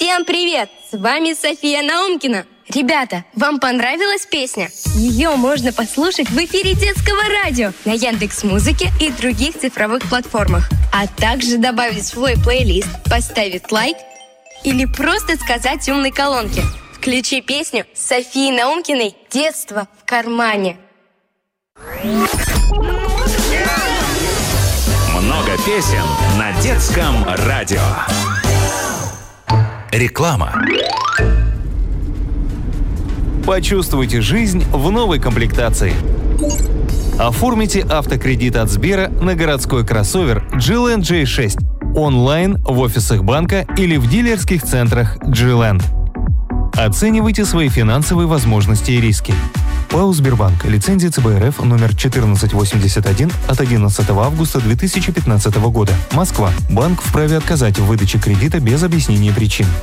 Всем привет! С вами София Наумкина. Ребята, вам понравилась песня? Ее можно послушать в эфире детского радио на Яндекс.Музыке и других цифровых платформах. А также добавить в свой плейлист, поставить лайк или просто сказать умной колонке: включи песню Софии Наумкиной «Детство в кармане». Много песен на детском радио. Реклама. Почувствуйте жизнь в новой комплектации. Оформите автокредит от Сбера на городской кроссовер G-Land J6 онлайн в офисах банка или в дилерских центрах G-Land. Оценивайте свои финансовые возможности и риски. ПАО «Сбербанк». Лицензия ЦБ РФ номер 1481 от 11 августа 2015 года. Москва. Банк вправе отказать в выдаче кредита без объяснения причин.